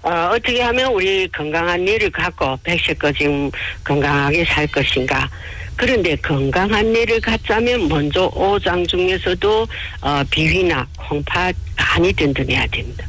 어떻게 하면 우리 건강한 뇌를 갖고 백세껏 지금 건강하게 살 것인가. 그런데 건강한 뇌를 갖자면 먼저 오장 중에서도 비위나 콩팥 간이 든든해야 됩니다.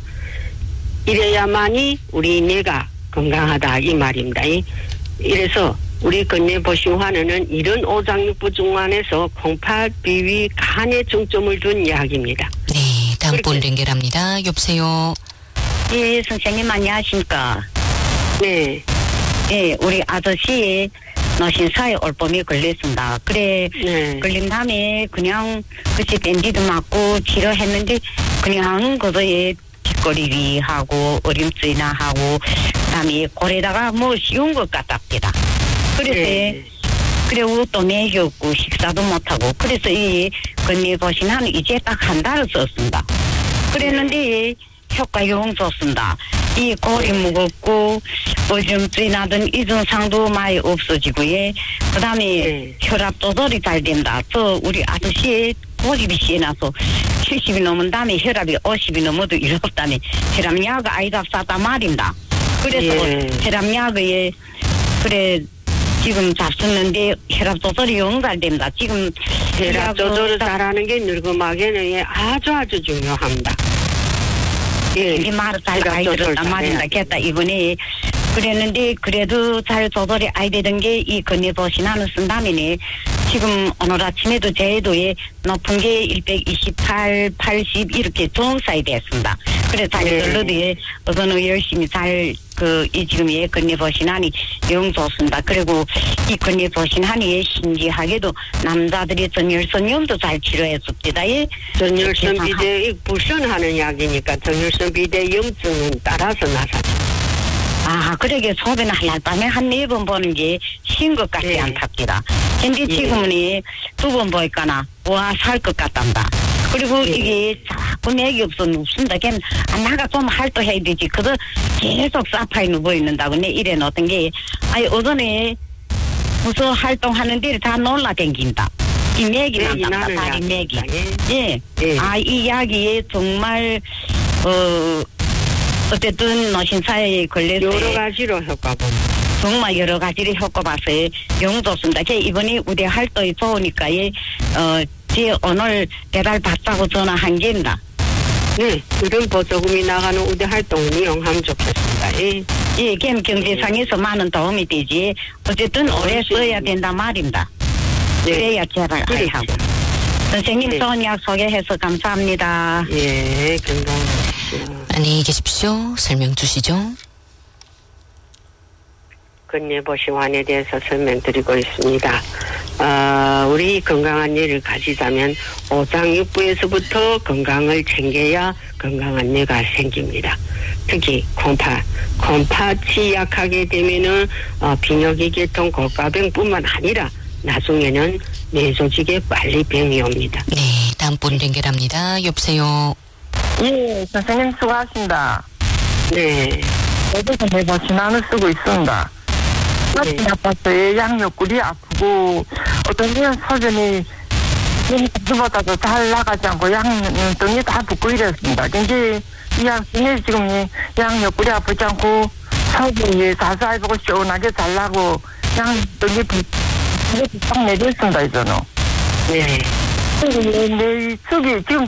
이래야만이 우리 뇌가 건강하다 이 말입니다. 이래서 우리 건뇌보신환원은 이런 오장육부 중환에서 콩팥, 비위, 간에 중점을 둔 이야기입니다. 네, 다음 분 연결합니다. 여보세요. 예, 선생님 안녕하십니까. 네. 예, 우리 아저씨 노신사에 올봄이 걸렸습니다. 그래, 네. 걸린 다음에 그냥 그치 밴디도 맞고 치료했는데 그냥 그거에 뒷거리기 하고 어림쓰이나 하고 그다음에 골에다가 뭐 씌운 것 같답니다. 그래서 네. 그리고 또 맥이 없고 식사도 못하고 그래서 이 건뇌보신환 이제 딱 한 달을 썼습니다. 그랬는데 효과용 좋습니다. 이 골이 무겁고 어지럼증이 나던 이 증상도 많이 없어지고 그 다음에 혈압 조절이 잘 된다. 또 우리 아저씨의 고집이 심해서 70이 넘은 다음에 혈압이 50이 넘어도 이렇다니 혈압약 아이가 싸다 말입니다. 그래서 혈압약에 그래 지금 잡수는데 혈압 조절이 영 잘 됩니다. 지금 혈압 조절을 잘하는 게 늙음하게는 아주 중요합니다. 예, 이 말을 잘 아이 들었단 말입니다. 겠다 이번에 그랬는데 그래도 잘 조절이 아이 되던 게 이 건뇌보신환을 쓴다면에 지금 오늘 아침에도 제도에 높은 게 128, 80 이렇게 정사이 됐습니다. 그래서 자기들로도 어느 열심히 잘 이 지금 건뇌보신환이 영 좋습니다. 그리고 이 건뇌보신환이 신기하게도 남자들이 전열선염도 잘 치료해줍니다. 전열선 비대 불선하는 약이니까 전열선 비대 염증은 따라서 나사죠. 그러게 소변을 하룻밤에 한 4번 보는 게 쉬운 것 같지 않답니다. 근데 지금은 2번 보니까나 살 것 같단다. 그리고 이게 자꾸 맥이 없어 눕습니다. 걔는 나가 좀 활동해야 되지. 그저 계속 사파에 누워 있는다고 내 이래 놓던 게 어전에 무슨 활동하는 데를 다 놀라댕긴다. 이 맥이 난답니다. 다리 맥이. 이 약이 정말 어쨌든 노신사에 걸려서 여러 가지로 효과 봅니다. 정말 여러 가지로 효과 봤어요. 영 좋습니다. 이번에 우리 활동이 좋으니까 제 오늘 배달 받자고 전화한 게입니다. 네, 이런 보조금이 나가는 우대 활동을 이용하면 좋겠습니다. 걔는 경제상에서 많은 도움이 되지. 어쨌든 오래 써야 된다 말입니다. 그래야 제발 하고. 선생님 좋은 약 소개해서 감사합니다. 예, 건강하십시오. 안녕히 계십시오. 설명 주시죠. 건뇌보신환에 대해서 설명드리고 있습니다. 우리 건강한 뇌를 가지자면 오장육부에서부터 건강을 챙겨야 건강한 뇌가 생깁니다. 특히 콩팥이 약하게 되면은 비뇨기 계통 고가병뿐만 아니라 나중에는 뇌조직에 빨리 병이 옵니다. 네, 다음 분 연결합니다. 여보세요. 예, 선생님 수고하십니다. 네. 저도 건뇌보신환을 쓰고 있습니다. 가슴이 아파서 양옆구리 아프고 어떤 데는 소변이 그보다도 잘 나가지 않고 양등이 다 붓고 이랬습니다. 근데 이 약이 지금 양옆구리 아프지 않고 소변이 자세하고 시원하게 잘 나고 양등이 딱 내렸습니다. 이제는. 네. 내 축이 지금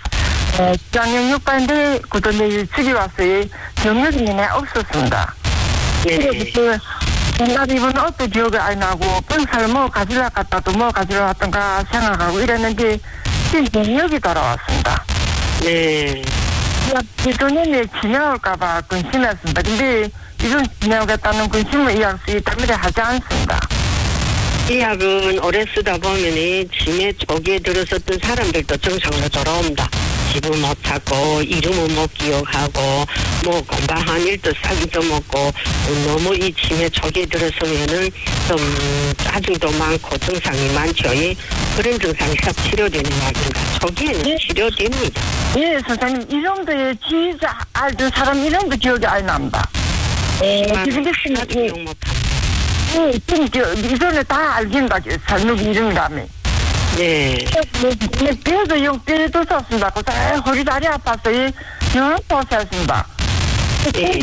장염육반인데 그도 내 축이 왔어요. 경력이 내내 없었습니다. 네. 그래서 정말 이번 어떤 기억이 안 나고 병사를 뭐 가지러 갔다도 뭐 가지러 왔던가 생각하고 이랬는데 지금 병력이 돌아왔습니다. 네. 이전에 지나올까봐 근심했습니다. 근데 이건 지나오겠다는 근심을 이해할 수 있다면 하지 않습니다. 이 약은 오래 쓰다 보면 치매 초기에 들어섰던 사람들도 정상으로 돌아온다. 집을 못 찾고 이름을 못 기억하고 뭐 건강한 일도 싹 잊어먹고 너무 이 치매 초기에 들어서면은 좀 짜증도 많고 증상이 많죠. 그런 증상이 싹 치료되는 약입니다. 초기에는 치료됩니다. 예, 선생님 이 정도의 진짜 알던 사람 이름도 기억이 안 납니다. 지금 하나도 기억 못합니다. 지금 이전에 다 알긴다. 산록 이름이라며. 네. 뼈도 뼈도 썼습니다. 허리 다리 아파서 영양 포스했습니다.